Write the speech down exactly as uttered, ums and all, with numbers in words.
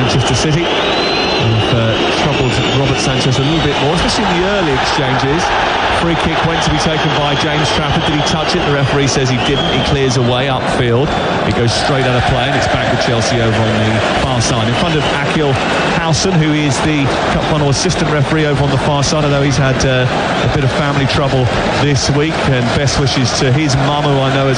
Manchester City. We've uh, troubled Robert Sanchez a little bit more, especially in the early exchanges. Free kick went to be taken by James Trafford. Did he touch it? The referee says he didn't. He clears away upfield. It goes straight out of play, and it's back to Chelsea over on the far side in front of Akil Howson, who is the cup final assistant referee over on the far side, although he's had uh, a bit of family trouble this week, and best wishes to his mum, who I know has